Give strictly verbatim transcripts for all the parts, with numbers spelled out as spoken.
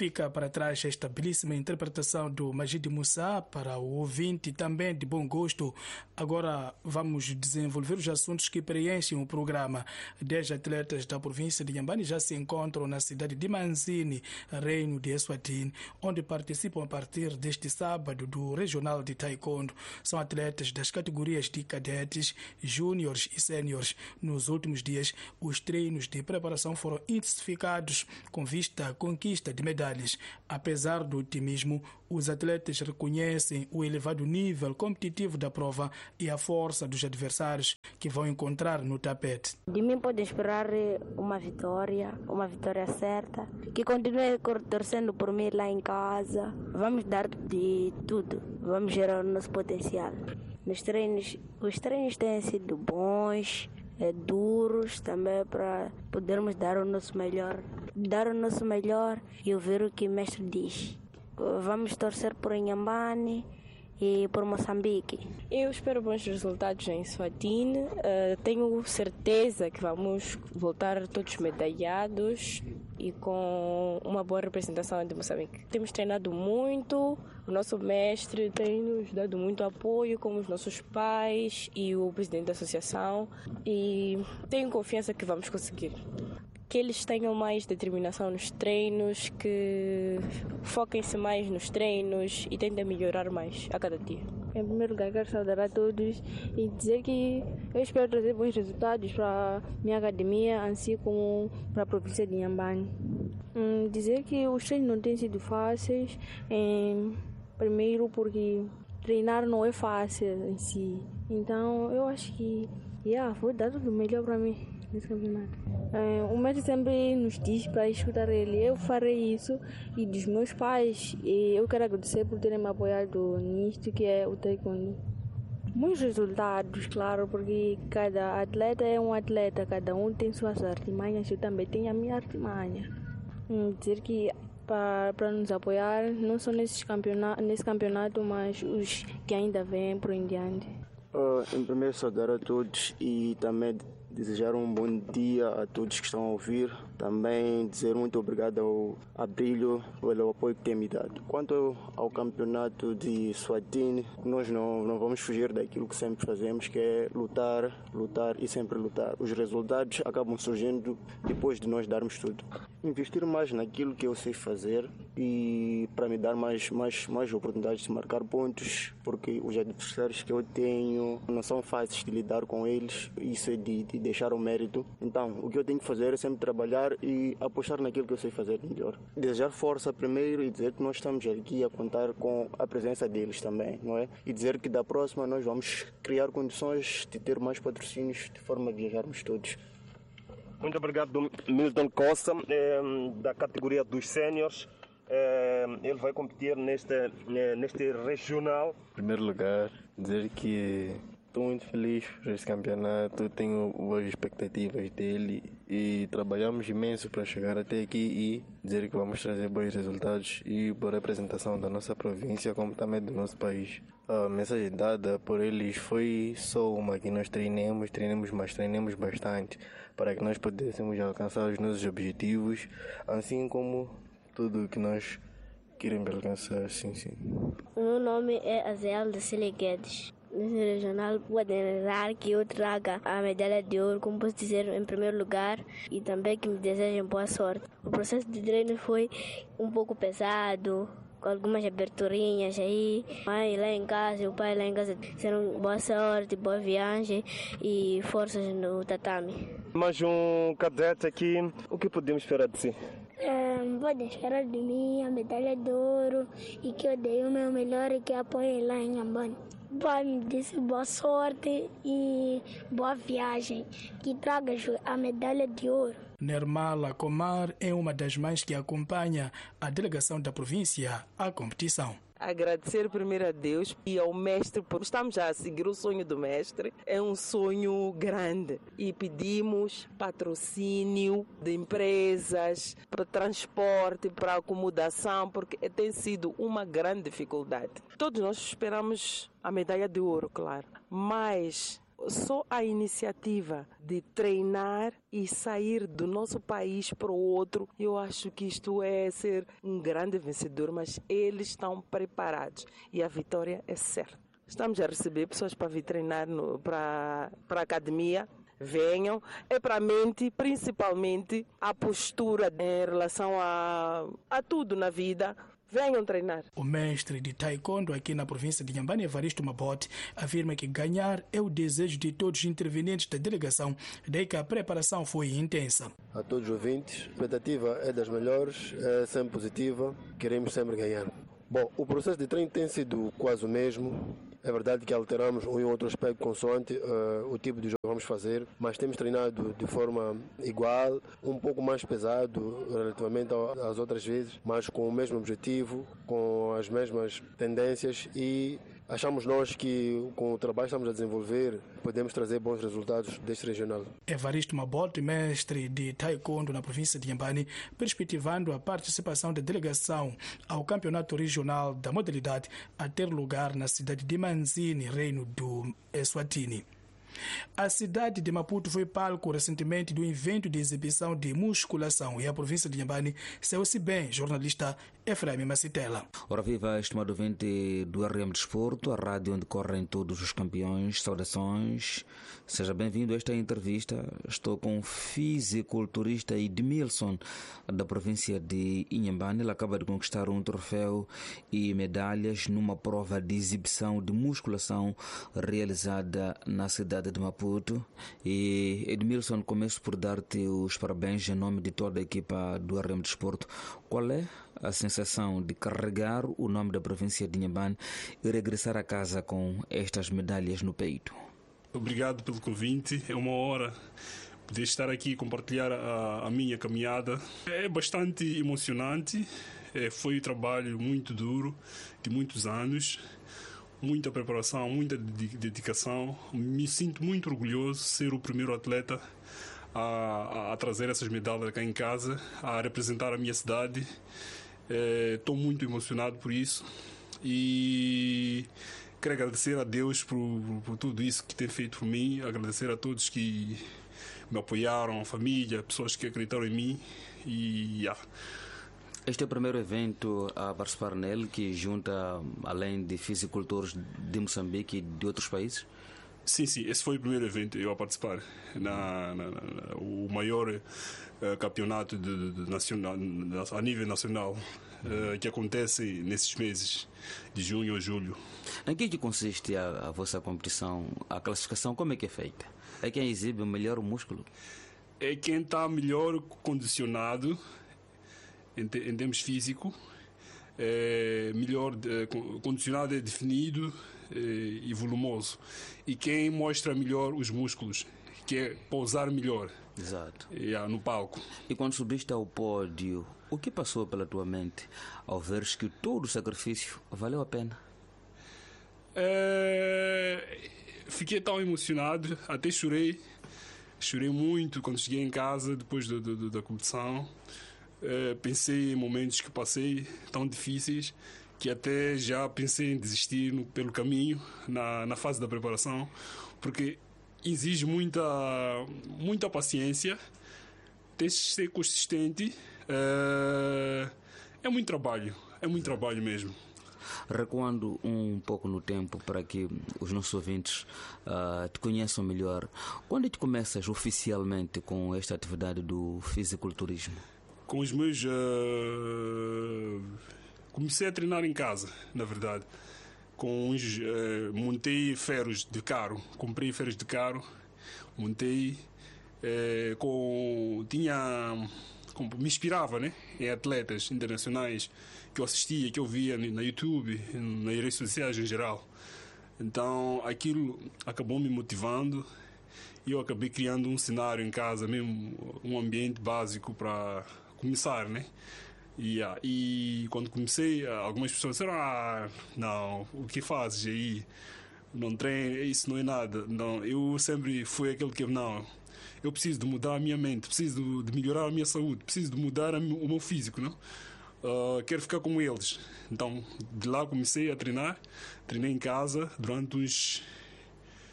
Fica para trás esta belíssima interpretação do Majid Moussa para o ouvinte também de bom gosto. Agora vamos desenvolver os assuntos que preenchem o programa. Dez atletas da província de Inhambane já se encontram na cidade de Manzini, Reino de Eswatini, onde participam a partir deste sábado do Regional de Taekwondo. São atletas das categorias de cadetes, júniores e séniores. Nos últimos dias, os treinos de preparação foram intensificados com vista à conquista de medalhas. Apesar do otimismo, os atletas reconhecem o elevado nível competitivo da prova e a força dos adversários que vão encontrar no tapete. De mim pode esperar uma vitória, uma vitória certa, que continue torcendo por mim lá em casa. Vamos dar de tudo, vamos gerar o nosso potencial. Nos treinos, os treinos têm sido bons, é, duros também, para podermos dar o nosso melhor, dar o nosso melhor e ouvir o que o mestre diz. Vamos torcer por Inhambane e por Moçambique. Eu espero bons resultados em Eswatini. Uh, tenho certeza que vamos voltar todos medalhados e com uma boa representação de Moçambique. Temos treinado muito, o nosso mestre tem nos dado muito apoio, como os nossos pais e o presidente da associação, e tenho confiança que vamos conseguir. Que eles tenham mais determinação nos treinos, que foquem-se mais nos treinos e tentem melhorar mais a cada dia. Em primeiro lugar, quero saudar a todos e dizer que eu espero trazer bons resultados para a minha academia, assim como para a província de Inhambane. Hum, dizer que os treinos não têm sido fáceis, em, primeiro porque treinar não é fácil em si. Então eu acho que yeah, vou dar tudo melhor para mim nesse campeonato. É, o mestre sempre nos diz para escutar ele. Eu farei isso e dos meus pais. E eu quero agradecer por terem me apoiado nisto, que é o taekwondo. Muitos resultados, claro, porque cada atleta é um atleta, cada um tem suas artimanhas, eu também tenho a minha artimanha. Hum, dizer que para, para nos apoiar, não só nesse campeonato, nesse campeonato, mas os que ainda vêm por em diante. Uh, em primeiro, saudar a todos e também desejar um bom dia a todos que estão a ouvir. Também dizer muito obrigado ao Abrilho pelo apoio que tem me dado. Quanto ao campeonato de Eswatini, nós não, não vamos fugir daquilo que sempre fazemos, que é lutar, lutar e sempre lutar. Os resultados acabam surgindo depois de nós darmos tudo. Investir mais naquilo que eu sei fazer e para me dar mais, mais, mais oportunidades de marcar pontos, porque os adversários que eu tenho não são fáceis de lidar com eles, isso é de, de deixar o mérito. Então, o que eu tenho que fazer é sempre trabalhar e apostar naquilo que eu sei fazer melhor. Desejar força primeiro e dizer que nós estamos aqui a contar com a presença deles também, não é? E dizer que da próxima nós vamos criar condições de ter mais patrocínios de forma a viajarmos todos. Muito obrigado, Milton Costa, é, da categoria dos séniores. É, ele vai competir neste, neste regional. Em primeiro lugar, dizer que estou muito feliz por este campeonato, tenho boas expectativas dele e trabalhamos imenso para chegar até aqui e dizer que vamos trazer bons resultados e boa representação da nossa província como também do nosso país. A mensagem dada por eles foi só uma, que nós treinemos, treinemos, mas treinemos bastante para que nós pudéssemos alcançar os nossos objetivos, assim como tudo o que nós queremos alcançar. Sim, sim. O meu nome é Azel de Cília Guedes. Nesse regional, pode esperar que eu traga a medalha de ouro, como posso dizer, em primeiro lugar, e também que me desejem boa sorte. O processo de treino foi um pouco pesado, com algumas aberturinhas aí. A mãe lá em casa e o pai lá em casa disseram boa sorte, boa viagem e forças no tatame. Mais um cadete aqui, o que podemos esperar de si? É, podem esperar de mim a medalha de ouro e que eu dei o meu melhor e que apoiem lá em Inhambane. O pai me disse boa sorte e boa viagem, que traga a medalha de ouro. Nermala Comar é uma das mães que acompanha a delegação da província à competição. Agradecer primeiro a Deus e ao mestre, porque estamos a seguir o sonho do mestre. É um sonho grande e pedimos patrocínio de empresas para transporte, para acomodação, porque tem sido uma grande dificuldade. Todos nós esperamos a medalha de ouro, claro, mas Só a iniciativa de treinar e sair do nosso país para o outro, eu acho que isto é ser um grande vencedor, mas eles estão preparados e a vitória é certa. Estamos a receber pessoas para vir treinar no, para, para a academia. Venham, é para a mente, principalmente a postura em relação a, a tudo na vida. Venham treinar. O mestre de taekwondo aqui na província de Inhambane, Evaristo Mabote, afirma que ganhar é o desejo de todos os intervenientes da delegação, daí que a preparação foi intensa. A todos os ouvintes, a expectativa é das melhores, é sempre positiva, queremos sempre ganhar. Bom, o processo de treino tem sido quase o mesmo. É verdade que alteramos um e outro aspecto consoante uh, o tipo de jogo que vamos fazer, mas temos treinado de forma igual, um pouco mais pesado relativamente às outras vezes, mas com o mesmo objetivo, com as mesmas tendências e achamos nós que com o trabalho que estamos a desenvolver podemos trazer bons resultados deste regional. Evaristo Mabote, mestre de taekwondo na província de Inhambane, perspectivando a participação da delegação ao campeonato regional da modalidade a ter lugar na cidade de Manzini, reino do Eswatini. A cidade de Maputo foi palco recentemente do evento de exibição de musculação e a província de Inhambane saiu-se bem, jornalista Efraim Macitela. Ora viva, estimado ouvinte do R M Desporto, a rádio onde correm todos os campeões. Saudações, seja bem-vindo a esta entrevista. Estou com o fisiculturista Edmilson da província de Inhambane. Ele acaba de conquistar um troféu e medalhas numa prova de exibição de musculação realizada na cidade de Maputo. E Edmilson, começo por dar-te os parabéns em nome de toda a equipa do R M Desporto. Qual é a sensação de carregar o nome da província de Inhambane e regressar a casa com estas medalhas no peito? Obrigado pelo convite, é uma honra poder estar aqui e compartilhar a, a minha caminhada. É bastante emocionante, é, foi um trabalho muito duro, de muitos anos, muita preparação, muita dedicação. Me sinto muito orgulhoso de ser o primeiro atleta a, a, a trazer essas medalhas cá em casa, a representar a minha cidade. Estou é, muito emocionado por isso e quero agradecer a Deus por, por, por tudo isso que tem feito por mim, agradecer a todos que me apoiaram, a família, pessoas que acreditaram em mim e yeah. Este é o primeiro evento a participar nele que junta, além de fisicultores de Moçambique e de outros países? Sim, sim, esse foi o primeiro evento eu a participar, na, na, na, o maior uh, campeonato de, de nacional, a nível nacional uh, que acontece nesses meses de junho a julho. Em que, que consiste a, a vossa competição? A classificação como é que é feita? É quem exibe o melhor músculo? É quem está melhor condicionado em, te, em termos físico, é melhor é, condicionado, é definido é, e volumoso. E quem mostra melhor os músculos, que é pousar melhor. Exato. É, no palco. E quando subiste ao pódio, o que passou pela tua mente ao veres que todo o sacrifício valeu a pena? É, fiquei tão emocionado, até chorei. Chorei muito quando cheguei em casa depois do, do, da competição. Uh, pensei em momentos que passei tão difíceis que até já pensei em desistir no, pelo caminho, na, na fase da preparação, porque exige muita, muita paciência, tens de ser consistente, uh, é muito trabalho, é muito trabalho mesmo. Recuando um pouco no tempo para que os nossos ouvintes uh, te conheçam melhor, quando é que começas oficialmente com esta atividade do fisiculturismo? Com os meus... Uh, comecei a treinar em casa, na verdade. Com uns, uh, montei ferros de carro, comprei ferros de carro, montei, uh, com, tinha, com, me inspirava, né, em atletas internacionais que eu assistia, que eu via na YouTube, nas redes sociais em geral. Então aquilo acabou me motivando e eu acabei criando um cenário em casa, mesmo um ambiente básico para começar, né? E, yeah, e quando comecei, algumas pessoas disseram: ah, não, o que fazes aí? Não treino, isso não é nada. Não, eu sempre fui aquele que, não, eu preciso de mudar a minha mente, preciso de melhorar a minha saúde, preciso de mudar a, o meu físico, não? Uh, quero ficar como eles. Então, de lá comecei a treinar, treinei em casa durante uns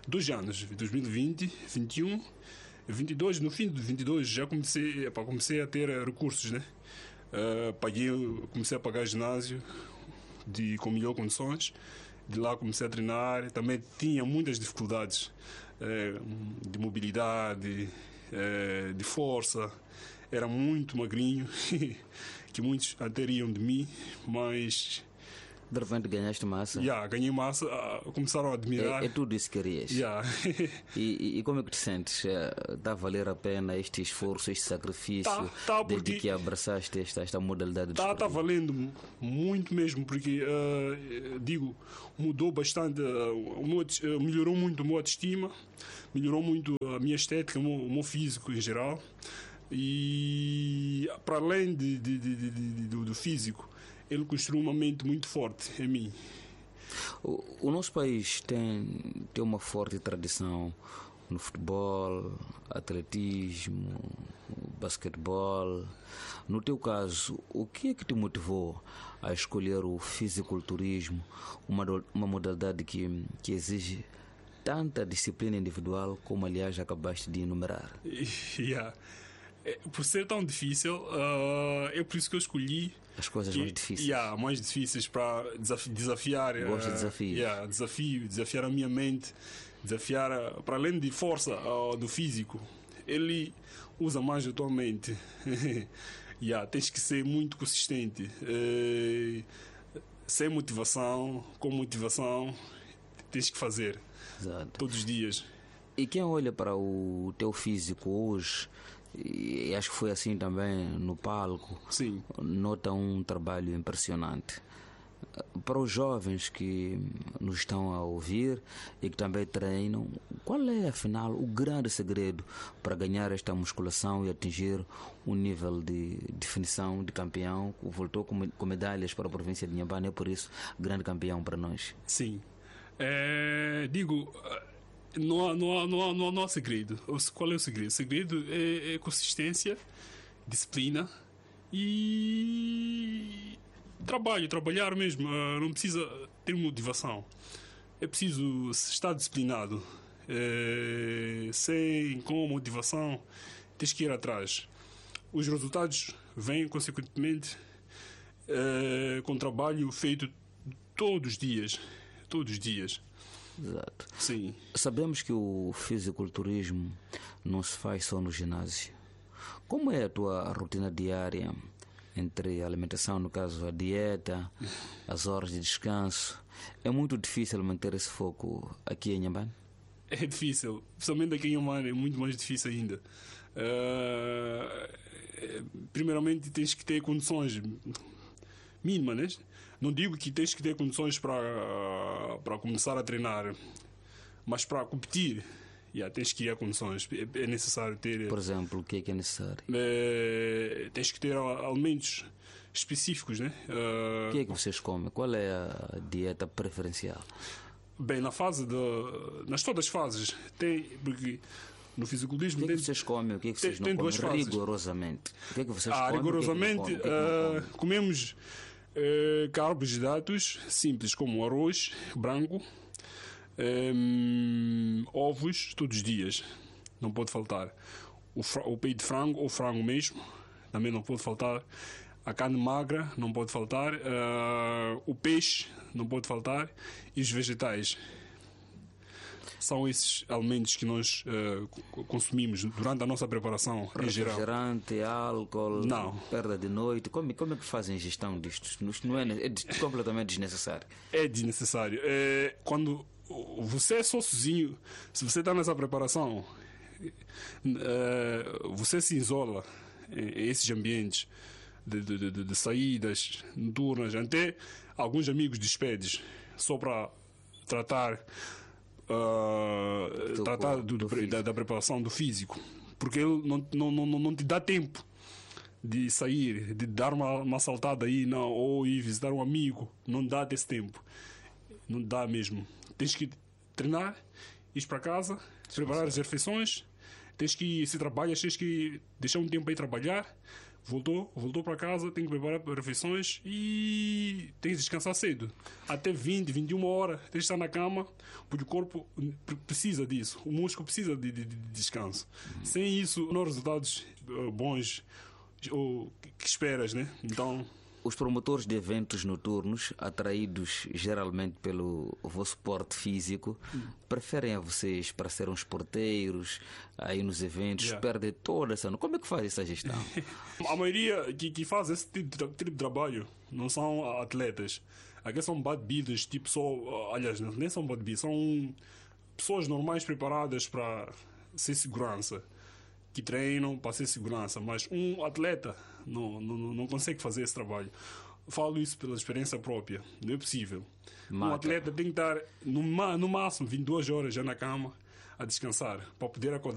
dois anos, dois mil e vinte, vinte e um, vinte e dois. No fim de vinte e dois já comecei, epá, comecei a ter recursos, né? Uh, paguei, comecei a pagar ginásio de, com melhor condições. De lá comecei a treinar. Também tinha muitas dificuldades uh, de mobilidade, uh, de força. Era muito magrinho, que muitos até riam de mim, mas... De repente ganhaste massa? Yeah, ganhei massa, começaram a admirar. É, é tudo isso que querias. Yeah. e, e como é que te sentes? Está a valer a pena este esforço, este sacrifício, tá, tá, desde que abraçaste esta, esta modalidade de Está tá valendo muito mesmo, porque, uh, digo, mudou bastante, uh, o meu, uh, melhorou muito a minha autoestima, melhorou muito a minha estética, o meu, o meu físico em geral. E, para além de, de, de, de, de, do, do físico, ele construiu uma mente muito forte em mim. O, o nosso país tem, tem uma forte tradição no futebol, atletismo, basquetebol. No teu caso, o que é que te motivou a escolher o fisiculturismo, uma, uma modalidade que, que exige tanta disciplina individual, como aliás acabaste de enumerar? Yeah. Por ser tão difícil, uh, é por isso que eu escolhi as coisas que, mais difíceis. Yeah, mais difíceis para desafi desafiar. Gosto uh, de desafios. Yeah, desafio, desafiar a minha mente, desafiar, uh, para além de força uh, do físico, ele usa mais a tua mente. Yeah, tens que ser muito consistente. Uh, sem motivação, com motivação, tens que fazer. Exato. Todos os dias. E quem olha para o teu físico hoje, e acho que foi assim também no palco, sim, nota um trabalho impressionante. Para os jovens que nos estão a ouvir e que também treinam, qual é afinal o grande segredo para ganhar esta musculação e atingir um nível de definição de campeão? Voltou com, com medalhas para a província de Inhambane, é por isso grande campeão para nós. Sim, é, digo... Não há, não, há, não, há, não, há, não há segredo. Qual é o segredo? O segredo é, é consistência, disciplina e trabalho, trabalhar mesmo. Não precisa ter motivação. É preciso estar disciplinado. É, sem, com motivação, tens que ir atrás. Os resultados vêm consequentemente é, com trabalho feito todos os dias. Todos os dias. Exato. Sim. Sabemos que o fisiculturismo não se faz só no ginásio. Como é a tua rotina diária entre a alimentação, no caso a dieta, as horas de descanso? É muito difícil manter esse foco aqui em Inhambane? É difícil, principalmente aqui em Inhambane é muito mais difícil ainda. Uh, primeiramente tens que ter condições mínimas, né? Não digo que tens que ter condições para, para começar a treinar, mas para competir, yeah, tens que ter condições. É, é necessário ter... Por exemplo, o que é que é necessário? É, tens que ter alimentos específicos, né? Uh, o que é que vocês comem? Qual é a dieta preferencial? Bem, na fase de... Nas todas as fases, tem... Porque no fisiculturismo... O que é que tem, vocês comem? O que é que vocês tem, não tem comem? Rigorosamente. O que é que vocês ah, comem? Rigorosamente, o que é que não comem? O que é que não uh, comemos... Uh, carboidratos simples como arroz branco, um, ovos todos os dias, não pode faltar. O, o peito de frango ou frango mesmo, também não pode faltar. A carne magra não pode faltar. Uh, o peixe não pode faltar. E os vegetais. São esses alimentos que nós uh, consumimos durante a nossa preparação em geral. Refrigerante, álcool, não. Perda de noite. Como, como é que fazem a gestão disto? Isto não é, é completamente desnecessário. É desnecessário. É, quando você é só sozinho, se você está nessa preparação, é, você se isola em esses ambientes de, de, de, de saídas noturnas. Até alguns amigos despedes só para tratar... Uh, tratar do, do, da, da preparação do físico, porque ele não, não, não, não te dá tempo de sair, de dar uma, uma saltada aí, não, ou ir visitar um amigo. Não dá desse tempo, não dá mesmo. Tens que treinar, ir para casa, preparar as refeições, tens que, se trabalhas, tens que deixar um tempo aí trabalhar, Voltou, voltou para casa, tem que preparar refeições e tem que descansar cedo. Até vinte, vinte e uma horas, tem que estar na cama, porque o corpo precisa disso. O músculo precisa de, de, de descanso. Uhum. Sem isso, não há resultados uh, bons ou que esperas, né? Então... Os promotores de eventos noturnos, atraídos geralmente pelo vosso porte físico, hum. preferem a vocês para serem uns porteiros aí nos eventos, yeah. perdem toda essa... Como é que faz essa gestão? A maioria que, que faz esse tipo de, tipo de trabalho não são atletas. Aqui são bodybuilders, tipo só... Aliás, nem são bodybuilders, são pessoas normais preparadas para ser segurança, que treinam para ser segurança, mas um atleta não, não, não consegue fazer esse trabalho. Falo isso pela experiência própria, não é possível. Mata. Um atleta tem que estar no, no máximo vinte e duas horas já na cama a descansar, para poder acordar